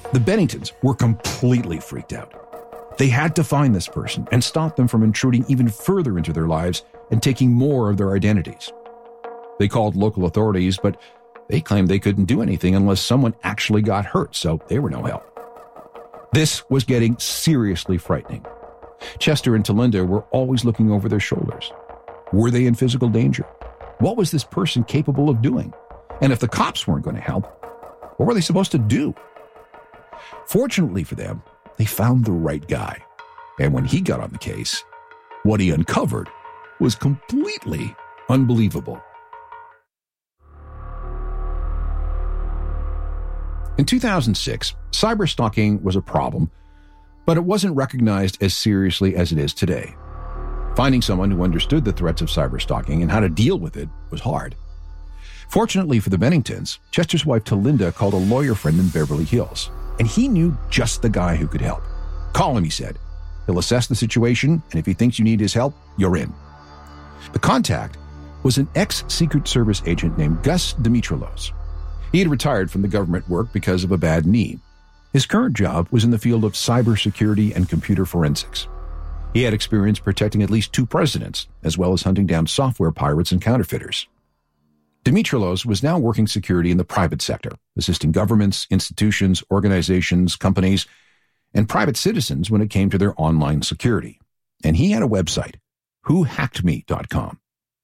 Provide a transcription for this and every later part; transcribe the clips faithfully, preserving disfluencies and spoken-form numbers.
The Benningtons were completely freaked out. They had to find this person and stop them from intruding even further into their lives and taking more of their identities. They called local authorities, but they claimed they couldn't do anything unless someone actually got hurt, so they were no help. This was getting seriously frightening. Chester and Talinda were always looking over their shoulders. Were they in physical danger? What was this person capable of doing? And if the cops weren't going to help, what were they supposed to do? Fortunately for them, they found the right guy. And when he got on the case, what he uncovered was completely unbelievable. In two thousand six, cyberstalking was a problem, but it wasn't recognized as seriously as it is today. Finding someone who understood the threats of cyberstalking and how to deal with it was hard. Fortunately for the Benningtons, Chester's wife Talinda called a lawyer friend in Beverly Hills, and he knew just the guy who could help. Call him, he said. He'll assess the situation, and if he thinks you need his help, you're in. The contact was an ex-Secret Service agent named Gus Dimitrilos. He had retired from the government work because of a bad knee. His current job was in the field of cybersecurity and computer forensics. He had experience protecting at least two presidents, as well as hunting down software pirates and counterfeiters. Dimitrilos was now working security in the private sector, assisting governments, institutions, organizations, companies, and private citizens when it came to their online security. And he had a website, who hacked me dot com.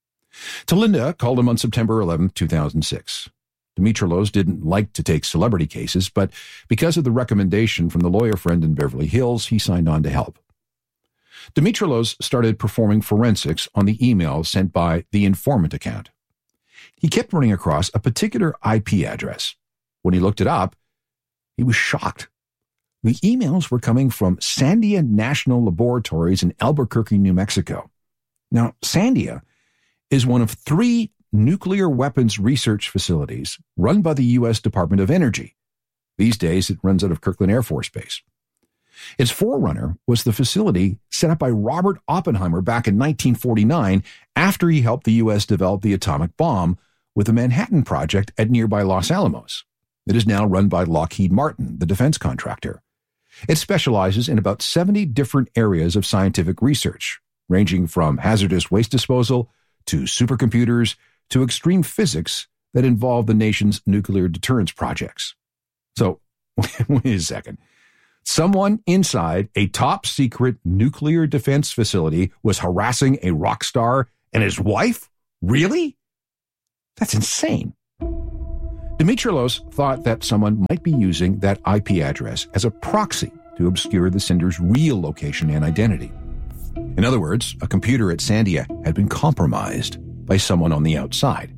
Talinda called him on September eleventh, two thousand six. Dimitrilos didn't like to take celebrity cases, but because of the recommendation from the lawyer friend in Beverly Hills, he signed on to help. Dimitrilos started performing forensics on the emails sent by the informant account. He kept running across a particular I P address. When he looked it up, he was shocked. The emails were coming from Sandia National Laboratories in Albuquerque, New Mexico. Now, Sandia is one of three nuclear weapons research facilities run by the U S Department of Energy. These days, it runs out of Kirkland Air Force Base. Its forerunner was the facility set up by Robert Oppenheimer back in nineteen forty-nine after he helped the U S develop the atomic bomb with the Manhattan Project at nearby Los Alamos. It is now run by Lockheed Martin, the defense contractor. It specializes in about seventy different areas of scientific research, ranging from hazardous waste disposal to supercomputers to extreme physics that involve the nation's nuclear deterrence projects. So, wait a second. Someone inside a top-secret nuclear defense facility was harassing a rock star and his wife? Really? That's insane. Dimitrilos thought that someone might be using that I P address as a proxy to obscure the sender's real location and identity. In other words, a computer at Sandia had been compromised by someone on the outside.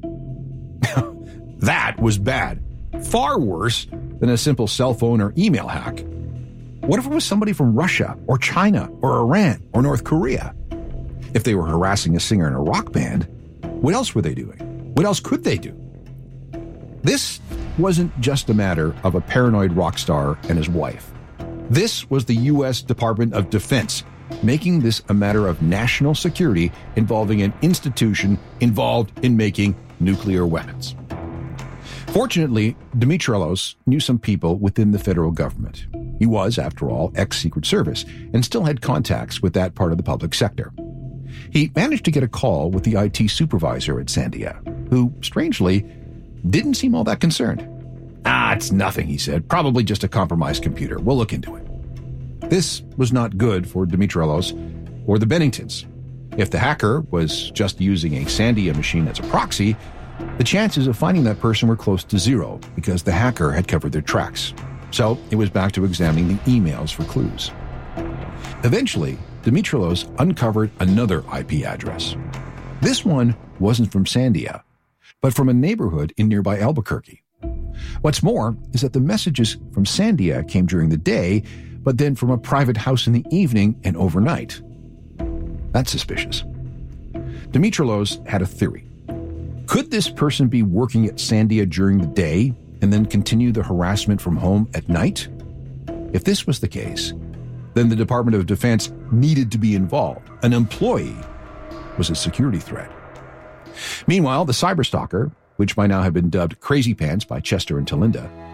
That was bad. Far worse than a simple cell phone or email hack. What if it was somebody from Russia or China or Iran or North Korea? If they were harassing a singer in a rock band, what else were they doing? What else could they do? This wasn't just a matter of a paranoid rock star and his wife. This was the U S Department of Defense, making this a matter of national security involving an institution involved in making nuclear weapons. Fortunately, Dimitrilos knew some people within the federal government. He was, after all, ex-Secret Service and still had contacts with that part of the public sector. He managed to get a call with the I T supervisor at Sandia, who, strangely, didn't seem all that concerned. Ah, it's nothing, he said. Probably just a compromised computer. We'll look into it. This was not good for Dimitrilos or the Benningtons. If the hacker was just using a Sandia machine as a proxy, the chances of finding that person were close to zero because the hacker had covered their tracks. So it was back to examining the emails for clues. Eventually, Dimitrilos uncovered another I P address. This one wasn't from Sandia, but from a neighborhood in nearby Albuquerque. What's more is that the messages from Sandia came during the day, but then from a private house in the evening and overnight. That's suspicious. Dimitrilos had a theory. Could this person be working at Sandia during the day and then continue the harassment from home at night? If this was the case, then the Department of Defense needed to be involved. An employee was a security threat. Meanwhile, the cyberstalker, which by now had been dubbed Crazy Pants by Chester and Talinda,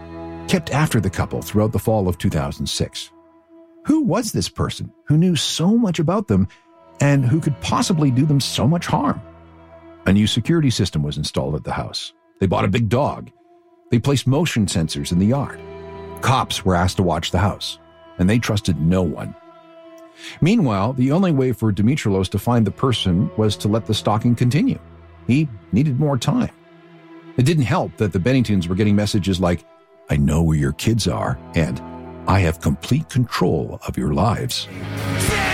kept after the couple throughout the fall of two thousand six. Who was this person who knew so much about them and who could possibly do them so much harm? A new security system was installed at the house. They bought a big dog. They placed motion sensors in the yard. Cops were asked to watch the house, and they trusted no one. Meanwhile, the only way for Dimitrilos to find the person was to let the stalking continue. He needed more time. It didn't help that the Benningtons were getting messages like, "I know where your kids are," and "I have complete control of your lives."